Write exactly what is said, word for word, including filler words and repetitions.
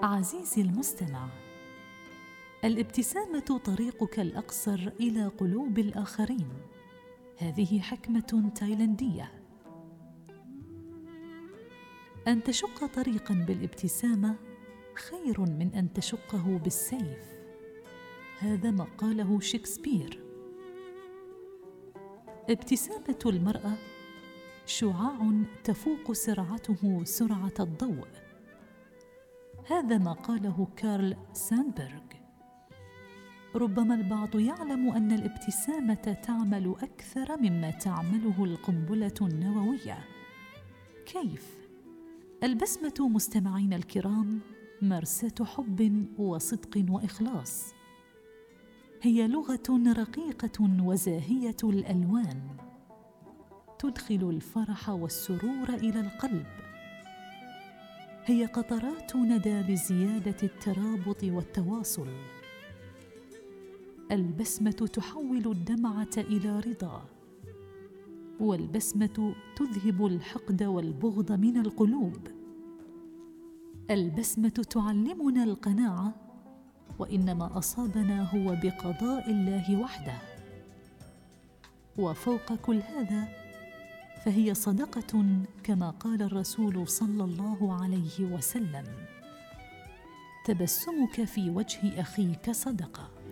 عزيزي المستمع، الابتسامة طريقك الأقصر إلى قلوب الآخرين. هذه حكمة تايلاندية. أن تشق طريقاً بالابتسامة خير من أن تشقه بالسيف. هذا ما قاله شكسبير. ابتسامة المرأة شعاع تفوق سرعته سرعة الضوء. هذا ما قاله كارل ساندبرغ. ربما البعض يعلم أن الابتسامة تعمل أكثر مما تعمله القنبلة النووية. كيف؟ البسمة مستمعين الكرام مرساة حب وصدق وإخلاص. هي لغة رقيقة وزاهية الألوان، تدخل الفرح والسرور إلى القلب. هي قطرات ندى لزيادة الترابط والتواصل. البسمة تحول الدمعة إلى رضا، والبسمة تذهب الحقد والبغض من القلوب. البسمة تعلمنا القناعة، وإنما أصابنا هو بقضاء الله وحده. وفوق كل هذا فهي صدقة، كما قال الرسول صلى الله عليه وسلم: تبسمك في وجه أخيك صدقة.